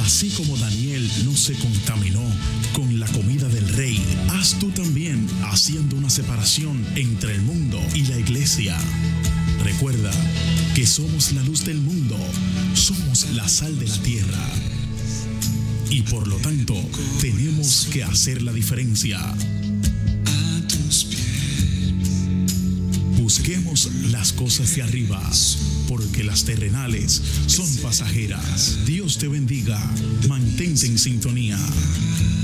Así como Daniel no se contaminó con la comida del rey, haz tú también, haciendo una separación entre el mundo y la iglesia. Recuerda que somos la luz del mundo, somos la sal de la tierra. Y por lo tanto, tenemos que hacer la diferencia. Busquemos las cosas de arriba, porque las terrenales son pasajeras. Dios te bendiga. Mantente en sintonía.